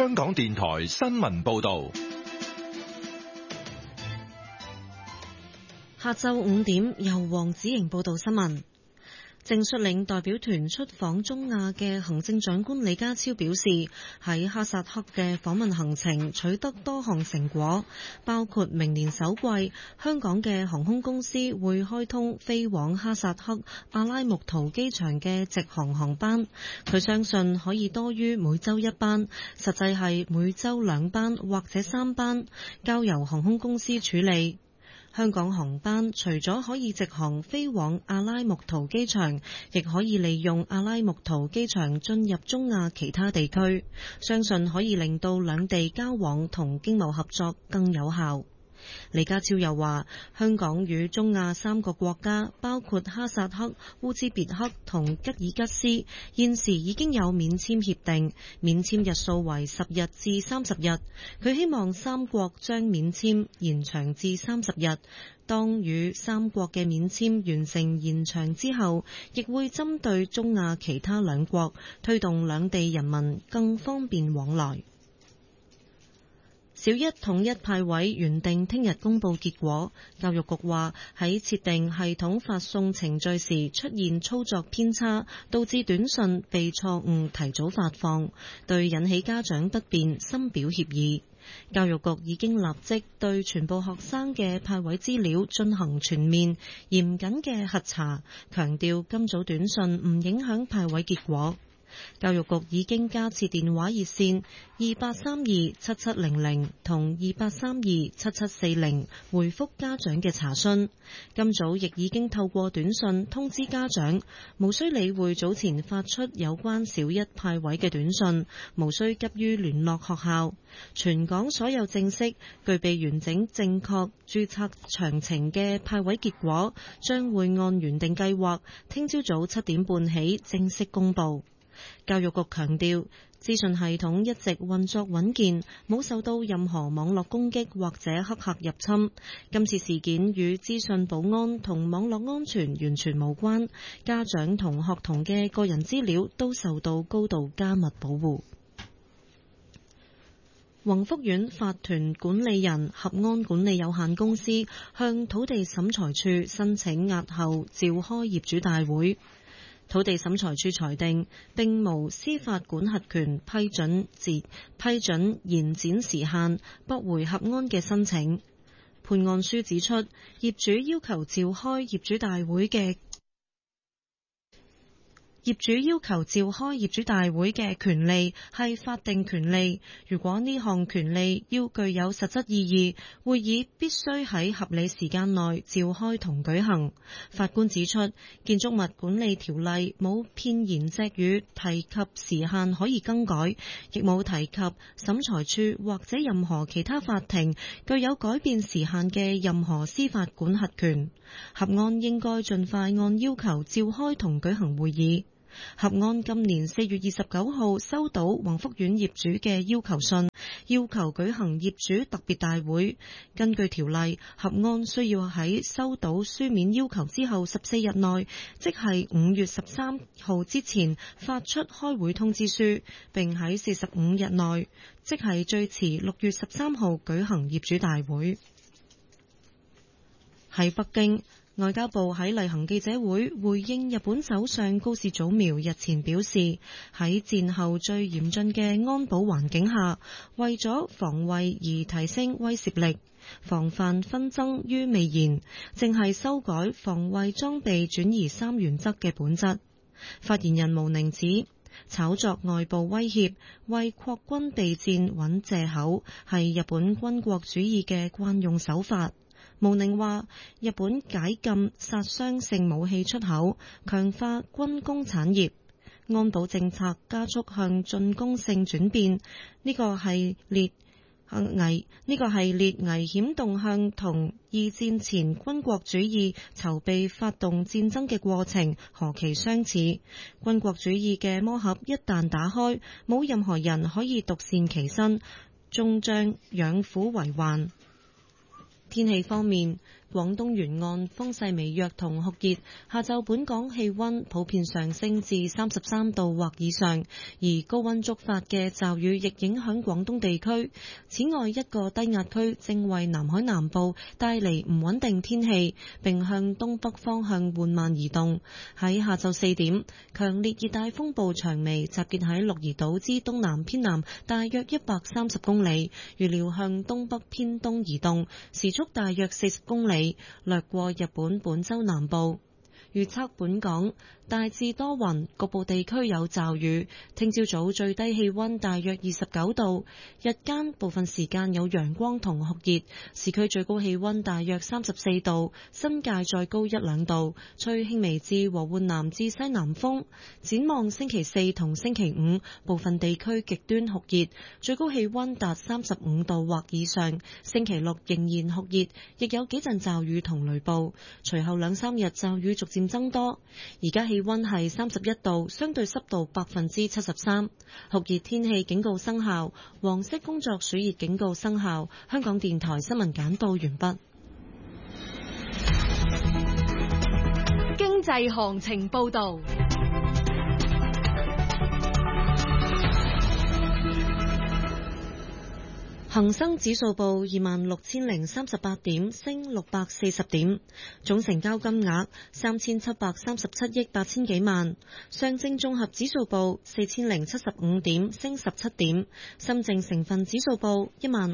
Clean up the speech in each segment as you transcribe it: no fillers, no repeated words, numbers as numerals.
香港電台新聞報道。 下晝5點，由黃子瑩報道新聞。正率領代表團出訪中亞嘅行政長官李家超表示，喺哈薩克嘅訪問行程取得多項成果，包括明年首季香港嘅航空公司會開通飛往哈薩克阿拉木圖機場嘅直航航班，佢相信可以多於每週1班，實際係每週2班或者3班，交由航空公司處理。香港航班除咗可以直航飛往阿拉木圖機場，亦可以利用阿拉木圖機場進入中亞其他地區，相信可以令到兩地交往同經貿合作更有效。李家超又話，香港與中亞3個國家，包括哈薩克、烏茲別克同吉爾吉斯，現時已經有免簽協定，免簽日數為10日至30日。佢希望3國將免簽延長至30日。當與3國嘅免簽完成延長之後，亦會針對中亞其他2國，推動兩地人民更方便往來。小一統一派位原定聽日公佈結果，教育局話喺設定系統發送程序時出現操作偏差，導致短信被錯誤提早發放，對引起家長不便深表歉意。教育局已經立即對全部學生嘅派位資料進行全面嚴謹嘅核查，強調今早短信唔影響派位結果。教育局已經加設電話熱線28327700同28327740回覆家長嘅查詢。今早亦已經透過短信通知家長，無需理會早前發出有關小一派位嘅短信，無需急於聯絡學校。全港所有正式具備完整正確註冊詳情嘅派位結果，將會按原定計劃聽朝早7點半起正式公佈。教育局強調，資訊系統一直運作穩健，冇受到任何網絡攻擊或者黑客入侵。今次事件與資訊保安同網絡安全完全無關，家長同學童嘅個人資料都受到高度加密保護。宏福苑法團管理人合安管理有限公司向土地審裁處申請押後召開業主大會。土地審裁處裁定並無司法管轄權批准延展時限，駁回合安嘅申請。判案書指出，業主要求召開業主大會嘅權利係法定權利，如果呢項權利要具有實質意義，會議必須喺合理時間內召開同舉行。法官指出，建築物管理條例冇片言隻語提及時限可以更改，亦冇提及審裁處或者任何其他法庭具有改變時限嘅任何司法管轄權。合安應該盡快按要求召開同舉行會議。合安今年4月29號收到宏福苑業主嘅要求信，要求舉行業主特別大會。根據條例，合安需要喺收到書面要求之後14日內，即係5月13號之前發出開會通知書，並喺45日內，即係最遲6月13號舉行業主大會。喺北京，外交部喺例行記者會回應日本首相高市早苗日前表示，喺戰後最嚴峻嘅安保環境下，為咗防衛而提升威懾力，防範紛爭於未然，正係修改防衛裝備轉移3原則嘅本質。發言人毛寧指，炒作外部威脅，為擴軍備戰揾藉口，係日本軍國主義嘅慣用手法。毛寧話，日本解禁殺傷性武器出口，強化軍工產業，安保政策加速向進攻性轉變，呢個系列危險動向同二戰前軍國主義籌備發動戰爭嘅過程何其相似。軍國主義嘅魔盒一旦打開，冇任何人可以獨善其身，終將養虎為患。天氣方面， 廣東沿岸風勢微弱同酷熱，下晝本港氣溫普遍上升至33度或以上，而高溫觸發嘅驟雨亦影響廣東地區。此外，一個低壓區正為南海南部帶嚟唔穩定天氣，並向東北方向緩慢移動。喺下晝4點，強烈熱帶風暴長眉集結喺鹿兒島之東南偏南大約130公里，預料向東北偏東移動，時速大約40公里，掠過日本本州南部。預測本港大致多雲，局部地區有驟雨。聽朝早最低氣溫大約29度，日間部分時間有陽光同酷熱，市區最高氣溫大約34度，新界再高1-2度，吹輕微至和緩南至西南風。展望星期4同星期5，部分地區極端酷熱，最高氣溫達35度或以上。星期6仍然酷熱，亦有幾陣驟雨同雷暴，隨後2-3日驟雨逐漸增多。而家氣溫係31度，相對濕度73%，酷熱天氣警告生效，黃色工作暑熱警告生效。香港電台新聞簡報完畢。 經濟行情報道。 恒生指數報26,038點，升640點，總成交金額3737億8千幾萬。上證綜合指數報4075點，升17點。深證成分指數報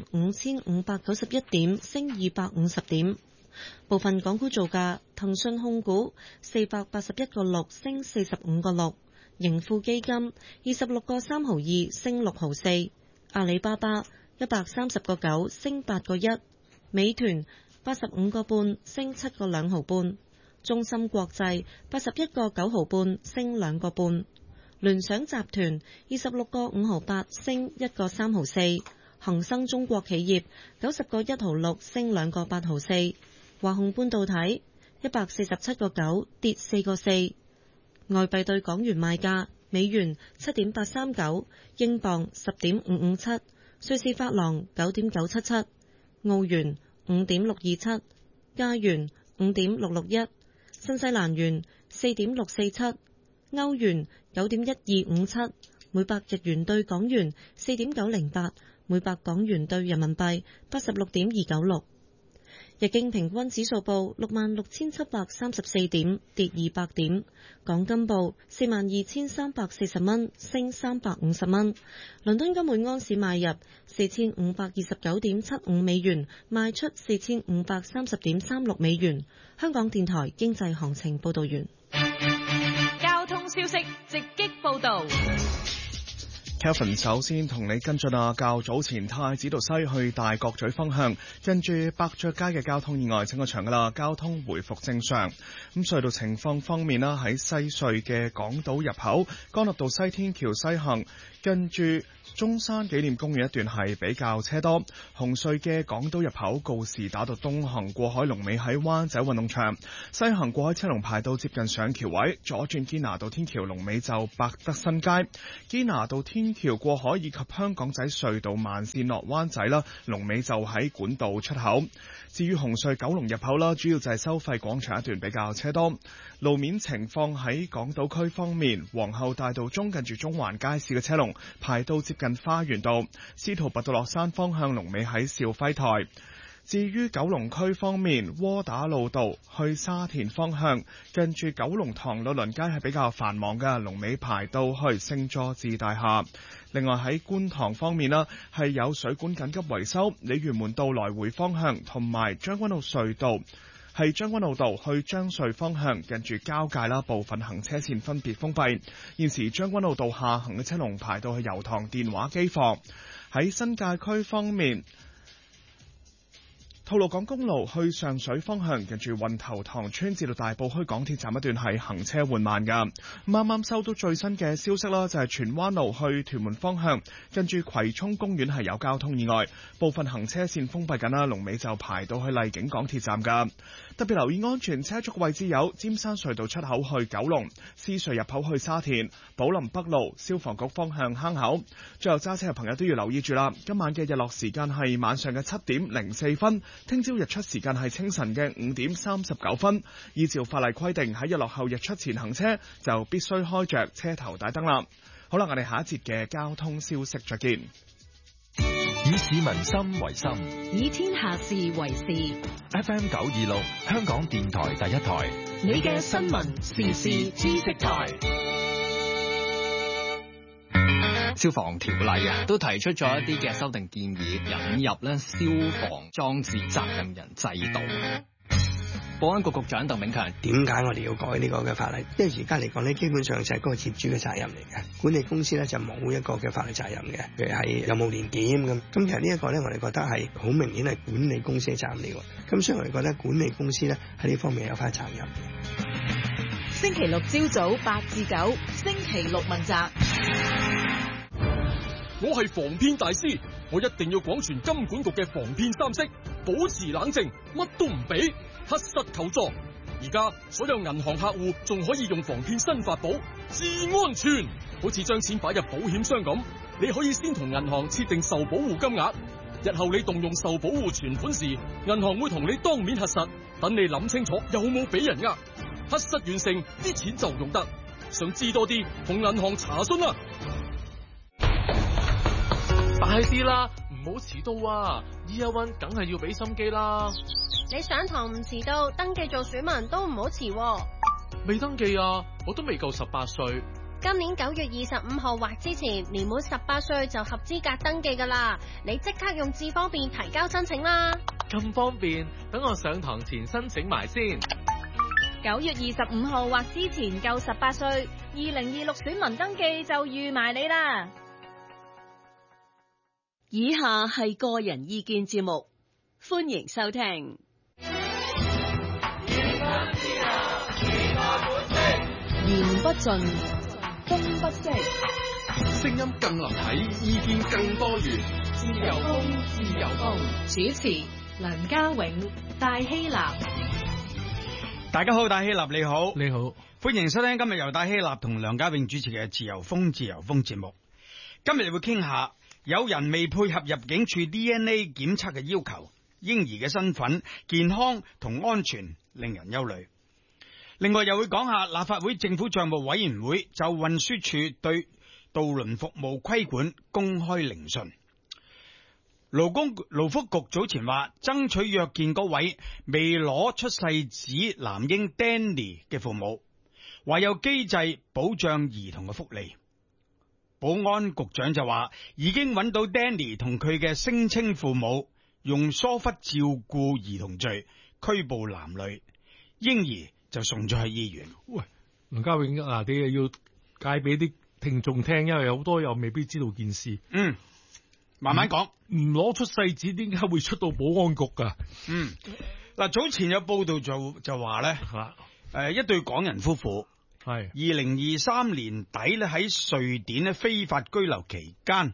15,591點，升250點。部分港股造價：騰訊控股481個6，升45個6；盈富基金26個3毫2，升6毫4；阿里巴巴130個9，升8個1；美團85個半，升7個2毫半；中芯國際81個9毫半，升2個半；聯想集團26個5毫8，升1個3毫4；恒生中國企業90個1毫6，升2個8毫4；華虹半導體147個9，跌4個4；外幣對港元賣價：美元7.839，英鎊10.557。瑞士法郎9.977，澳元5.627，加元5.661，新西蘭元4.647，歐元9.1257，每百日元對港元4.908，每百港元對人民幣86.296。日經平均指數報66,734點，跌200點。港金報42,340蚊，升350蚊。倫敦金每盎司買入4,529.75美元，賣出4,530.36美元。香港電台經濟行情報道完。 交通消息直擊報道。 Kevin 首先同你跟進較早前太子道西去大角咀方向，跟住百爵街嘅交通意外整個場噶啦，交通回復正常。咁隧道情況方面啦，喺西隧嘅港島入口，干諾道西天橋西行，跟住中山紀念公園一段係比較車多。紅隧嘅港島入口告士打道東行過海龍尾喺灣仔運動場，西行過海車龍排到接近上橋位，左轉堅拿道天橋龍尾就百德新街，堅拿道天橋過海以及香港仔隧道慢線落灣仔啦，龍尾就喺管道出口。至於紅隧九龍入口啦，主要就係收費廣場一段比較車多。路面情況喺港島區方面，皇后大道中近住中環街市嘅車龍排到接近花園道，司徒拔道落山方向龍尾喺兆輝台。至於九龍區方面，窩打老道去沙田方向，近住九龍塘律倫街係比較繁忙嘅，龍尾排到去聖佐治大廈。另外喺觀塘方面啦，係有水管緊急維修，鯉魚門道來回方向同埋將軍澳隧道係將軍澳道去將隧方向，近住交界啦，部分行車線分別封閉。現時將軍澳道下行嘅車龍排到去油塘電話機房。喺新界區方面，吐露港公路去上水方向，近住運頭塘村至到大埔墟港鐵站一段係行車緩慢㗎。啱啱收到最新嘅消息啦，就係荃灣路去屯門方向，近住葵涌公園係有交通意外，部分行車線封閉緊啦，龍尾就排到去麗景港鐵站㗎。特別留意安全車速位置有尖山隧道出口去九龍、獅隧入口去沙田、寶林北路消防局方向坑口。最後揸車嘅朋友都要留意住啦，今晚嘅日落時間係晚上嘅7點04分。 聽朝日出時間係清晨嘅5點39分。依照法例規定，喺日落後日出前行車就必須開着車頭大燈啦。好啦，我哋下一節嘅交通消息再見。 以市民心為心， 以天下事為事。 FM 926，香港電台第一台， 你嘅新聞時事知識台。 消防條例啊，都提出咗一啲嘅修訂建議，引入咧消防裝置責任人制度。保安局局長鄧炳強， 點解我哋要改呢個嘅法例？因為而家嚟講咧，基本上就係嗰個業主嘅責任嚟嘅，管理公司咧就冇一個嘅法律責任嘅，譬如係有冇年檢咁。咁其實呢一個咧，我哋覺得係好明顯係管理公司嘅責任嚟喎。咁所以我哋覺得管理公司咧喺呢方面有翻責任。 星期六朝早8至9，星期六問責。 我係防騙大師，我一定要廣傳金管局嘅防騙3式，保持冷靜，乜都唔俾，核實求助。而家所有銀行客戶仲可以用防騙新法寶，至安全。好似將錢擺入保險箱咁，你可以先同銀行設定受保護金額，日後你動用受保護存款時，銀行會同你當面核實，等你諗清楚有冇俾人呃。核實完成，啲錢就用得。想知多啲，同銀行查詢啦。 快啲啦，唔好遲到啊！Year One梗係要俾心機啦。 你上堂唔遲到，登記做選民都唔好遲喎。 未登記啊，我都未夠18歲。 今年9月25號或之前，年滿18歲就合資格登記噶啦。你即刻用智方便提交申請啦。 咁方便，等我上堂前申請埋先。 9月25號或之前夠18歲，2026選民登記就預埋你啦。 以下係個人意見節目，歡迎收聽。 言不盡，風不息， 聲音更立體，意見更多元。自由風，自由風。 主持梁家永、戴希立。 大家好，戴希立你好， 你好， 歡迎收聽今日由戴希立同梁家永主持嘅自由風節目。今日會傾下有人未配合入境處 DNA 檢測嘅要求，嬰兒嘅身份、健康同安全令人憂慮。另外又會講下立法會政府帳目委員會就運輸署對渡輪服務規管公開聆訊。勞福局早前話爭取約見嗰位未攞出世紙男嬰 Danny 嘅父母，話有機制保障兒童嘅福利。保安局長就話已經揾到 Danny 同佢嘅聲稱父母用疏忽照顧兒童罪拘捕男女，嬰兒就送咗去醫院。 喂，梁家永啊，你又要解俾啲聽眾聽，因為有好多又未必知道件事。 慢慢講。 唔攞出世紙點解會出到保安局噶？ 嗱，早前有報道就話咧，一對港人夫婦係2023年底咧喺瑞典咧非法居留期間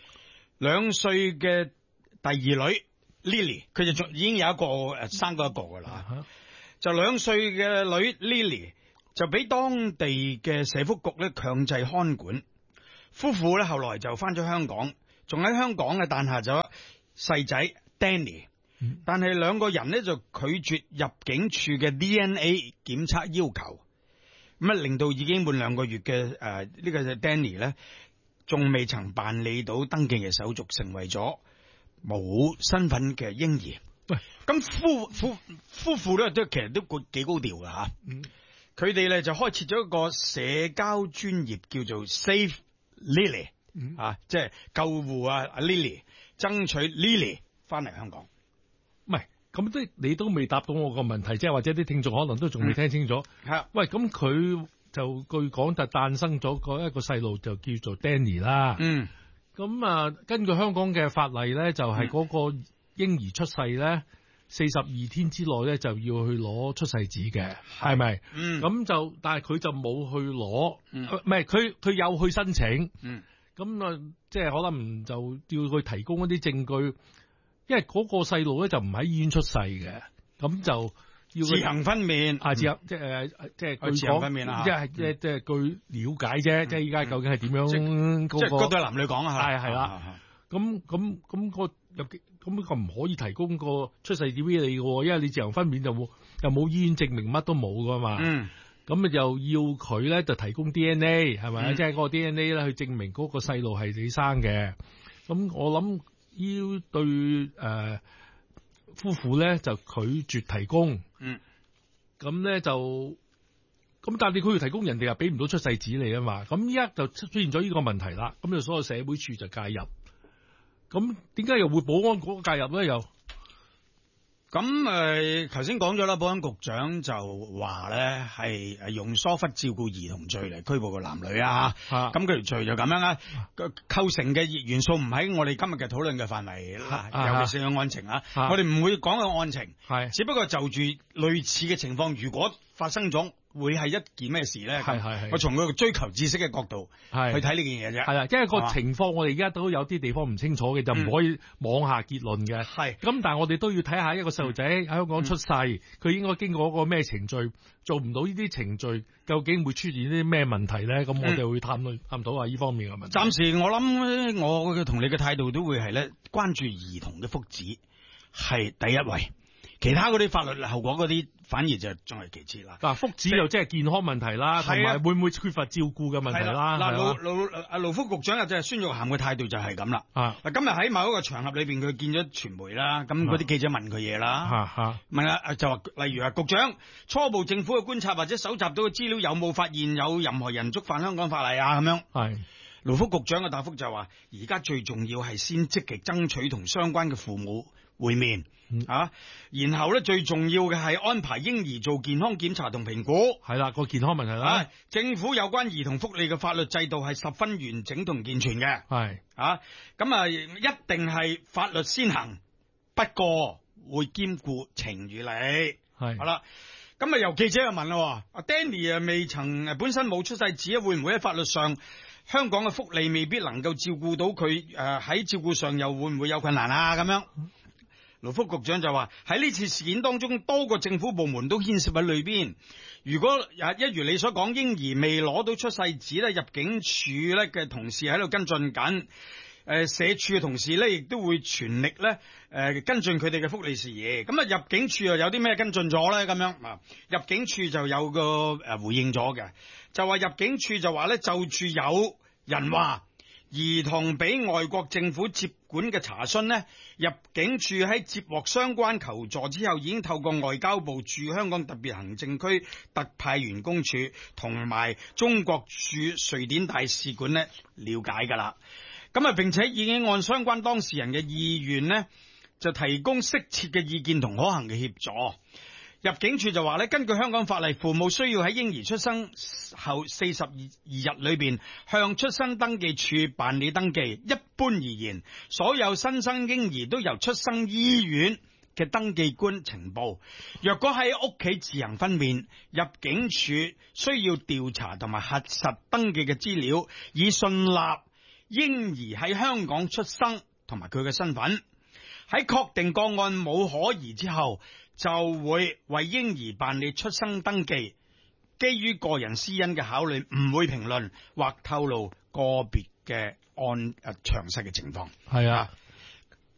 ，2歲嘅第二女 Lily， 佢就已經有一個生過一個噶啦，就2歲嘅女 Lily 就俾當地嘅社福局咧強制看管，夫婦咧後來就翻咗香港。仲喺香港嘅誕下咗細仔 Danny，但係兩個人呢就拒絕入境處嘅 DNA 檢測要求，咁令到已經滿2個月嘅呢個 Danny 呢，仲未曾辦理到登記嘅手續，成為咗冇身份嘅嬰兒。喂，咁夫婦咧都其實都幾高調㗎吓，佢哋咧就開設咗一個社交專頁叫做 Save Lily。即係救護阿 Lily， 爭取 Lily 翻嚟香港。 唔係，咁你都未答到我個問題，即係或者啲聽眾可能都仲未聽清楚。喂，咁佢就據講就誕生咗一個細路，就叫做 Danny 啦。咁根據香港嘅法例咧，就係嗰個嬰兒出世咧，42天之內咧就要去攞出世紙嘅，係咪？咁就但係佢就冇去攞，唔係佢有去申請。咁即係可能就要佢提供一啲證據，因為嗰個細路咧就唔喺醫院出世嘅，咁就要自行分娩即係據講分娩啦，即係據了解啫，即係依家究竟係點樣？即係嗰對男女講啊， 係啦。咁個咁佢唔可以提供個出世紙俾你嘅，因為你自行分娩又冇醫院證明，乜都冇噶嘛。咁就要佢咧就提供 DNA 係咪？即係嗰個 DNA 咧去證明嗰個細路係你生嘅。咁我諗要對夫婦咧就拒絕提供。咁咧就。咁但係佢要提供，人哋又俾唔到出世紙你啊嘛，咁依家就出現咗呢個問題啦，咁就所有社會處就介入，咁點解又會保安局介入咧？又咁頭先講咗啦，保安局長就話咧係用疏忽照顧兒童罪嚟拘捕個男女啊，咁佢條罪就咁樣啊，構成嘅元素唔喺我哋今日嘅討論嘅範圍啦，尤其是個案情啊，我哋唔會講個案情，只不過就住類似嘅情況，如果發生咗。會係一件咩事咧？我從佢追求知識嘅角度去睇呢件嘢啫。係啦，因為個情況我哋而家都有啲地方唔清楚嘅，就唔可以妄下結論嘅。咁但係我哋都要睇下一個細路仔喺香港出世，佢應該經過一個咩程序，做唔到呢啲程序，究竟會出現啲咩問題咧？咁我哋會探討下呢方面嘅問題。暫時我諗我同你嘅態度都會係咧，關注兒童嘅福祉係第一位。其他嗰啲法律後果嗰啲反而就仲係其次啦。嗱，福祉又即係健康問題啦，同埋會唔會缺乏照顧嘅問題啦。嗱，勞福局長啊，即係孫玉菡嘅態度就係咁啦。嗱，今日喺某一個場合裏邊，佢見咗傳媒啦，咁嗰啲記者問佢嘢啦，問啊就話，例如啊，局長初步政府嘅觀察或者搜集到嘅資料，有冇發現有任何人觸犯香港法例啊？咁樣係。勞福局長嘅答覆就話，而家最重要係先積極爭取同相關嘅父母會面。然後咧最重要嘅係安排嬰兒做健康檢查同評估，係啦，個健康問題啦。政府有關兒童福利嘅法律制度係十分完整同健全嘅，係咁一定係法律先行，不過會兼顧情與理，係好啦。咁由記者又問啦，阿 Danny 未曾本身冇出世紙，會唔會喺法律上香港嘅福利未必能夠照顧到佢？喺照顧上又會唔會有困難啊？咁樣。勞福局長就話喺呢次事件當中，多個政府部門都牽涉喺裏邊。如果一如你所講，嬰兒未攞到出世紙咧，入境處咧嘅同事喺度跟進緊，社署嘅同事咧亦都會全力咧跟進佢哋嘅福利事宜。咁入境處又有啲咩跟進咗咧？咁樣入境處就有個回應咗嘅，就話入境處就話咧，就住有人話兒童俾外國政府接管嘅查詢呢，入境處喺接獲相關求助之後，已經透過外交部駐香港特別行政區特派員公署同埋中國駐瑞典大使館呢了解噶啦。咁並且已經按相關當事人嘅意願呢，就提供適切嘅意見同可行嘅協助。入境處就話咧，根據香港法例，父母需要喺嬰兒出生後42日裏邊向出生登記處辦理登記。一般而言，所有新生嬰兒都由出生醫院嘅登記官呈報。若果喺屋企自行分娩，入境處需要調查同埋核實登記嘅資料，以信納嬰兒喺香港出生同埋佢嘅身份。喺確定個案冇可疑之後，就會為嬰兒辦理出生登記。基於個人私隱嘅考慮，唔會評論或透露個別嘅詳細嘅情況。係啊，